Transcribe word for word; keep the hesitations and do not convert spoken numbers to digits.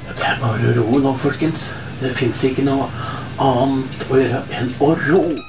Det er bare å ro nå, folkens. Det finnes ikke noe annet å gjøre enn å ro.